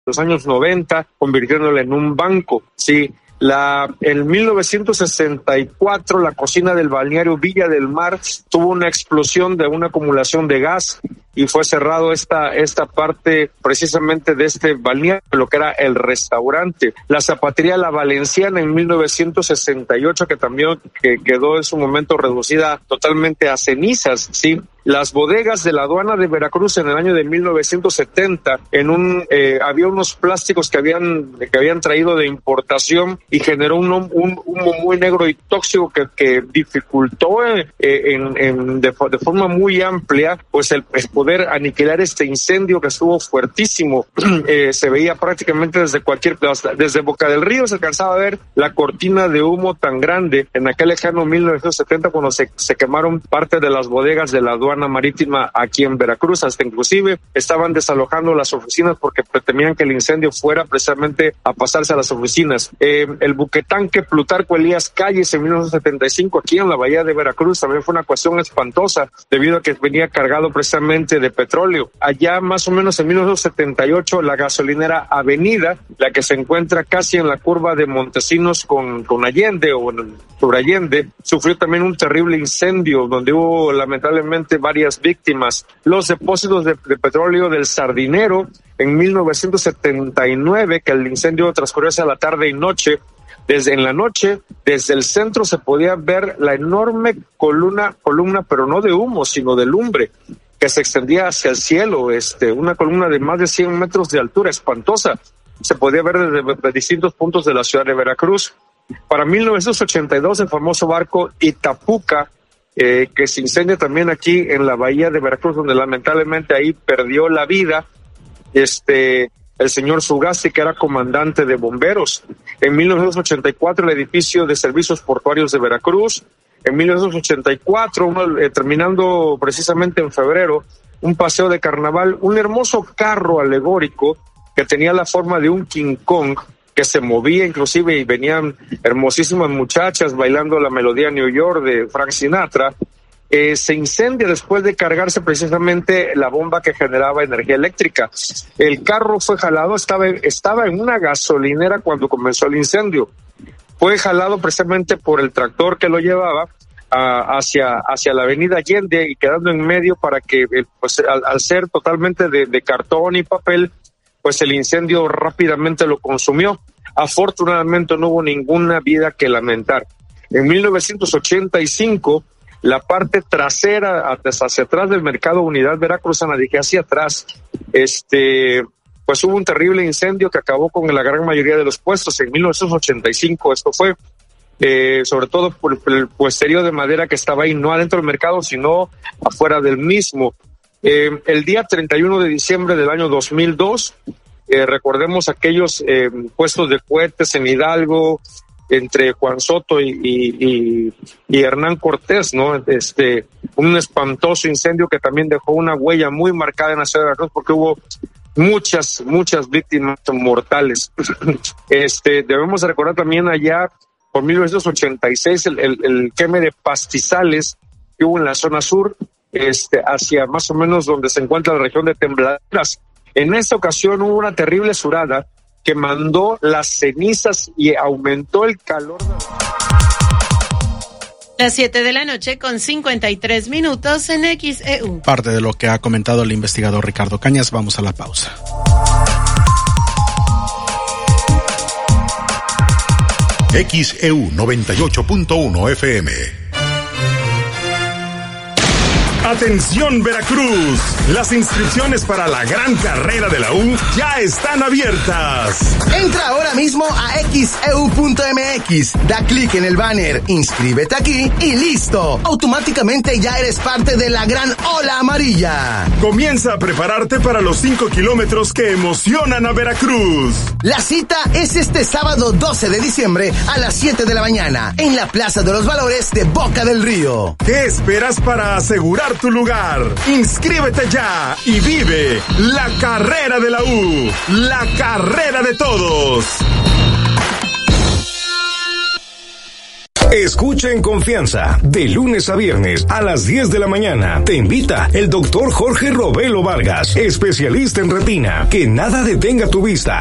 los años 90, convirtiéndola en un banco, sí. En 1964, la cocina del balneario Villa del Mar tuvo una explosión de una acumulación de gas y fue cerrado esta parte precisamente de este balneario, lo que era el restaurante. La zapatería La Valenciana en 1968, que también quedó en su momento reducida totalmente a cenizas, sí. Las bodegas de la aduana de Veracruz en el año de 1970, había unos plásticos que habían traído de importación y generó un humo muy negro y tóxico que dificultó de forma muy amplia pues el poder aniquilar este incendio que estuvo fuertísimo. Se veía prácticamente desde Boca del Río se alcanzaba a ver la cortina de humo tan grande en aquel lejano 1970 cuando se quemaron parte de las bodegas de la aduana marítima aquí en Veracruz. Hasta inclusive estaban desalojando las oficinas porque temían que el incendio fuera precisamente a pasarse a las oficinas. El buquetanque Plutarco Elías Calles en 1975 aquí en la bahía de Veracruz también fue una cuestión espantosa debido a que venía cargado precisamente de petróleo. Allá más o menos en 1978 la gasolinera Avenida, la que se encuentra casi en la curva de Montesinos con Allende o sobre Allende, sufrió también un terrible incendio donde hubo lamentablemente varias víctimas. Los depósitos de petróleo del Sardinero en 1979, que el incendio transcurrió hacia la tarde y noche. Desde el centro se podía ver la enorme columna, pero no de humo, sino de lumbre, que se extendía hacia el cielo, una columna de más de 100 metros de altura, espantosa. Se podía ver desde distintos puntos de la ciudad de Veracruz. Para 1982, el famoso barco Itapuca, que se incendia también aquí en la bahía de Veracruz, donde lamentablemente ahí perdió la vida el señor Sugasti, que era comandante de bomberos. En 1984, el edificio de servicios portuarios de Veracruz. En 1984, terminando precisamente en febrero, un paseo de carnaval, un hermoso carro alegórico que tenía la forma de un King Kong, que se movía inclusive y venían hermosísimas muchachas bailando la melodía New York de Frank Sinatra. Se incendia después de cargarse precisamente la bomba que generaba energía eléctrica. El carro fue jalado, estaba en una gasolinera cuando comenzó el incendio. Fue jalado precisamente por el tractor que lo llevaba hacia la avenida Allende y quedando en medio para que, pues, al ser totalmente de cartón y papel, pues el incendio rápidamente lo consumió. Afortunadamente no hubo ninguna vida que lamentar. En 1985, la parte trasera hacia atrás del mercado Unidad Veracruzana, dije hacia atrás, pues hubo un terrible incendio que acabó con la gran mayoría de los puestos. En 1985 esto fue, sobre todo por el puesterío de madera que estaba ahí, no adentro del mercado, sino afuera del mismo. El día 31 de diciembre del año 2002, recordemos aquellos puestos de cohetes en Hidalgo, entre Juan Soto y Hernán Cortés, ¿no? Un espantoso incendio que también dejó una huella muy marcada en la ciudad de Veracruz porque hubo muchas víctimas mortales. Debemos recordar también allá por 1986 el queme de pastizales que hubo en la zona sur, hacia más o menos donde se encuentra la región de Tembladeras. En esta ocasión hubo una terrible surada que mandó las cenizas y aumentó el calor. Las 7 de la noche con 53 minutos en XEU. Parte de lo que ha comentado el investigador Ricardo Cañas. Vamos a la pausa. XEU 98.1 FM. Atención Veracruz, las inscripciones para la gran carrera de la U ya están abiertas. Entra ahora mismo a xeu.mx, da clic en el banner, inscríbete aquí y listo. Automáticamente ya eres parte de la gran ola amarilla. Comienza a prepararte para los 5 kilómetros que emocionan a Veracruz. La cita es este sábado 12 de diciembre a las 7 de la mañana en la Plaza de los Valores de Boca del Río. ¿Qué esperas para asegurar tu lugar? Inscríbete ya y vive la carrera de la U, la carrera de todos. Escucha en confianza, de lunes a viernes a las 10 de la mañana. Te invita el doctor Jorge Robelo Vargas, especialista en retina. Que nada detenga tu vista.